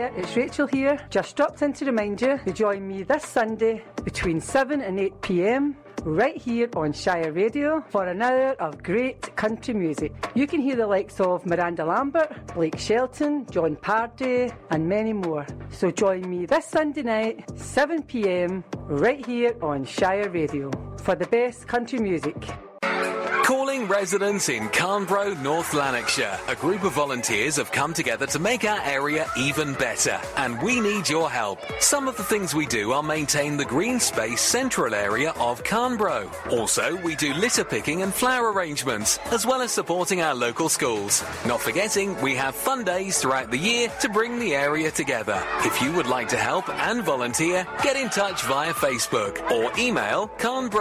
Hiya, it's Rachel here. Just dropped in to remind you to join me this Sunday between 7 and 8 p.m. right here on Shire Radio for an hour of great country music. You can hear the likes of Miranda Lambert, Blake Shelton, John Pardee and many more. So join me this Sunday night, 7 p.m. right here on Shire Radio for the best country music. Calling residents in Carnbro, North Lanarkshire. A group of volunteers have come together to make our area even better, and we need your help. Some of the things we do are maintain the green space central area of Carnbro. Also, we do litter picking and flower arrangements, as well as supporting our local schools. Not forgetting, we have fun days throughout the year to bring the area together. If you would like to help and volunteer, get in touch via Facebook or email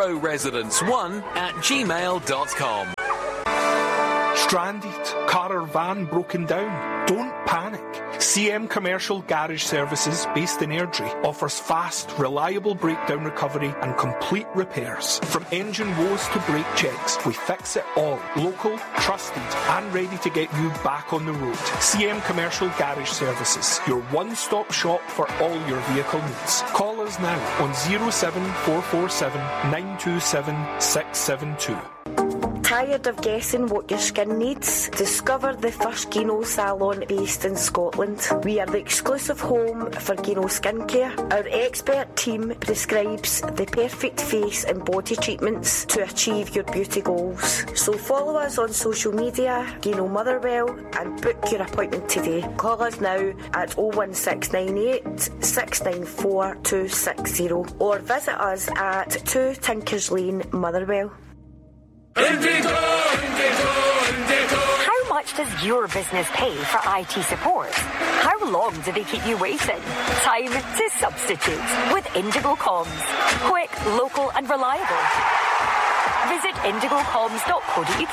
carnbroresidents1@gmail.com. Stranded, car or van broken down? Don't panic. CM Commercial Garage Services, based in Airdrie, offers fast, reliable breakdown recovery and complete repairs. From engine woes to brake checks, we fix it all. Local, trusted and ready to get you back on the road. CM Commercial Garage Services, your one-stop shop for all your vehicle needs. Call us now on 07447 927 672. Tired of guessing what your skin needs? Discover the first Gino salon based in Scotland. We are the exclusive home for Gino skincare. Our expert team prescribes the perfect face and body treatments to achieve your beauty goals. So follow us on social media, Gino Motherwell, and book your appointment today. Call us now at 01698 694 260 or visit us at 2 Tinkers Lane, Motherwell. Indigo, Indigo, Indigo. How much does your business pay for IT support? How long do they keep you waiting? Time to substitute with Indigo Comms. Quick, local and reliable. Visit indigocoms.co.uk.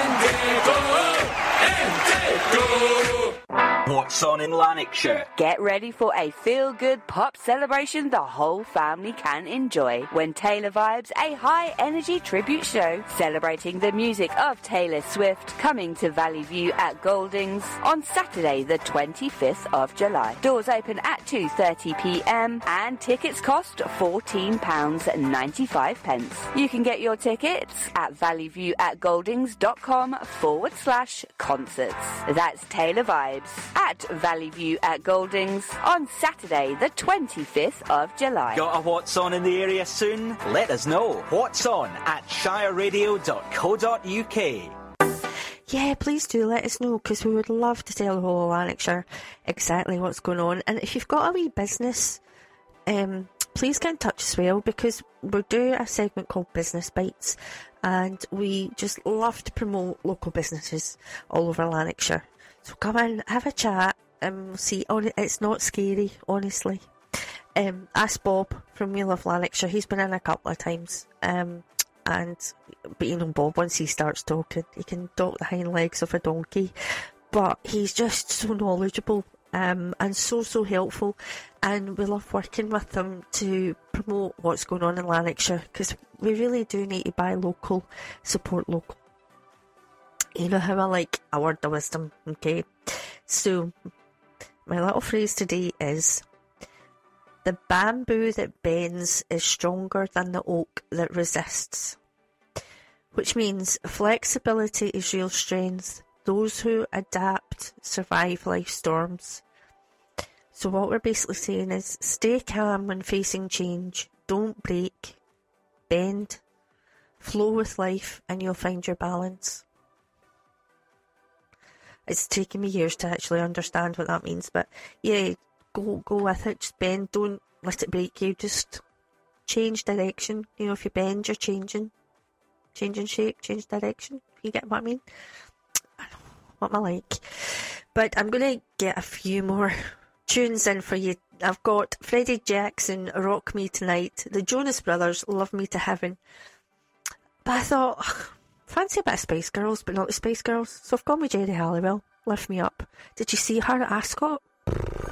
Indigo! What's on in Lanarkshire? Get ready for a feel-good pop celebration the whole family can enjoy when Taylor Vibes, a high-energy tribute show celebrating the music of Taylor Swift, coming to Valley View at Goldings on Saturday the 25th of July. Doors open at 2:30pm and tickets cost £14.95. You can get your tickets at valleyview@goldings.com/concerts. That's Taylor Vibes at Valley View at Goldings on Saturday the 25th of July. Got a What's On in the area soon? Let us know. What's on at shireradio.co.uk. Yeah, please do let us know, because we would love to tell the whole of Lanarkshire exactly what's going on. And if you've got a wee business, please get in touch as well, because we're doing a segment called Business Bites, and we just love to promote local businesses all over Lanarkshire. So come in, have a chat, and we'll see. It's not scary, honestly. Ask Bob from We Love Lanarkshire. He's been in a couple of times. But you know, Bob, once he starts talking, he can talk the hind legs of a donkey. But he's just so knowledgeable and so helpful. And we love working with him to promote what's going on in Lanarkshire, because we really do need to buy local, support local. You know how I like a word of wisdom, okay? So, my little phrase today is, the bamboo that bends is stronger than the oak that resists. Which means flexibility is real strength. Those who adapt survive life's storms. So what we're basically saying is, stay calm when facing change. Don't break. Bend. Flow with life, and you'll find your balance. It's taken me years to actually understand what that means, but yeah, go with it. Just bend, don't let it break you. Just change direction. You know, if you bend, you're changing shape, change direction. You get what I mean? I don't know what am I like, but I'm gonna get a few more tunes in for you. I've got Freddie Jackson, Rock Me Tonight, the Jonas Brothers, Love Me to Heaven, but I thought, fancy a bit of Spice Girls, but not the Spice Girls, so I've gone with Jerry Halliwell, Lift Me Up. Did you see her at Ascot?